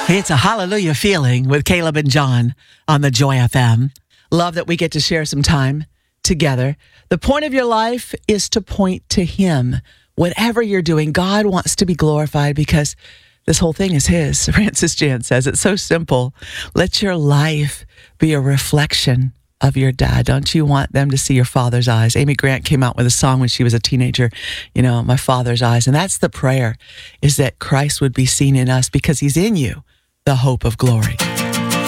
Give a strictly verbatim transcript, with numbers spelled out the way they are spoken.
It's a hallelujah feeling with Caleb and John on the Joy F M. Love that we get to share some time together. The point of your life is to point to Him. Whatever you're doing, God wants to be glorified because this whole thing is His. Francis Chan says it's so simple. Let your life be a reflection of your dad. Don't you want them to see your father's eyes? Amy Grant came out with a song when she was a teenager, you know, my father's eyes. And that's the prayer, is that Christ would be seen in us because He's in you, the hope of glory.